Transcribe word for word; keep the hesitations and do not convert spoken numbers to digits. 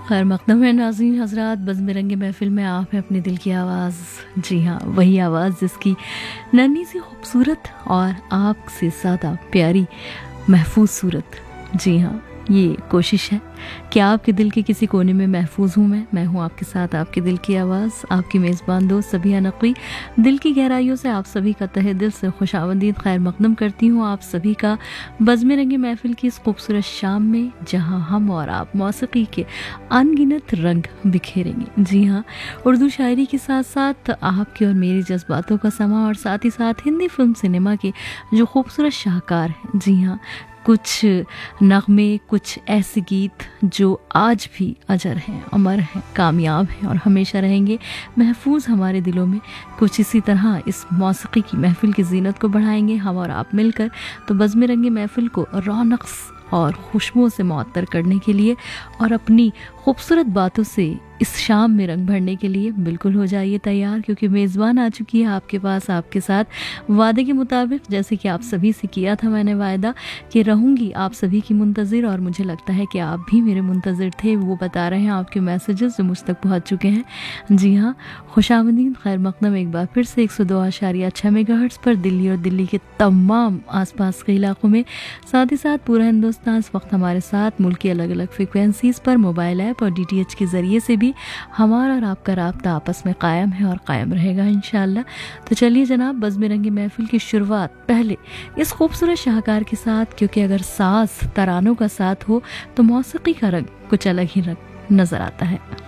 खैर मकदम है नाज़रीन हज़रात, बज़्म रंग महफ़िल में आप हैं अपने दिल की आवाज़। जी हाँ, वही आवाज़ जिसकी नन्ही सी खूबसूरत और आपसे ज़्यादा प्यारी महफूज सूरत। जी हाँ, ये कोशिश है कि आपके दिल के किसी कोने में महफूज हूँ मैं मैं हूँ आपके साथ, आपके दिल की आवाज़, आपकी मेज़बान दोस्त सबिहा नकवी। दिल की गहराइयों से आप सभी का तहे दिल से खुशामदीद खैर मकदम करती हूँ आप सभी का बज़्म रंग महफ़िल की इस खूबसूरत शाम में, जहाँ हम और आप मौसीकी के अनगिनत रंग बिखेरेंगे। जी हाँ, उर्दू शायरी के साथ साथ आपके और मेरे जज्बातों का समा, और साथ ही साथ हिंदी फिल्म सिनेमा के जो खूबसूरत शाहकार हैं। जी हाँ, कुछ नगमे, कुछ ऐसे गीत जो आज भी अजर हैं, अमर हैं, कामयाब हैं और हमेशा रहेंगे महफूज हमारे दिलों में। कुछ इसी तरह इस मौसीकी की महफिल की जीनत को बढ़ाएंगे हम और आप मिलकर। तो बज़्म रंग महफिल को रौनक और खुशबुओं से मुअत्तर करने के लिए और अपनी खूबसूरत बातों से इस शाम में रंग भरने के लिए बिल्कुल हो जाइए तैयार, क्योंकि मेज़बान आ चुकी है आपके पास आपके साथ वादे के मुताबिक। जैसे कि आप सभी से किया था मैंने वायदा कि रहूँगी आप सभी की मुंतज़िर, और मुझे लगता है कि आप भी मेरे मुंतज़िर थे। वो बता रहे हैं आपके मैसेजेस जो मुझ तक पहुँच चुके हैं। जी हाँ, खुशामदीद खैर मकदम एक बार फिर से एक सौ दो आशारिया छः मेगाहर्ट्ज़ पर दिल्ली और दिल्ली के तमाम आसपास के इलाकों में, साथ ही साथ पूरा हिंदुस्तान इस वक्त हमारे साथ मुल्क की अलग अलग फ्रिक्वेंसीज़ पर मोबाइल ऐप और डी टी एच के ज़रिए से भी हमारा और आपका राब्ता आपस में कायम है और कायम रहेगा इंशाअल्लाह। तो चलिए जनाब, बज़्म रंग महफिल की शुरुआत पहले इस खूबसूरत शाहकार के साथ, क्योंकि अगर साज तरानों का साथ हो तो मौसीकी का रंग कुछ अलग ही रंग नजर आता है।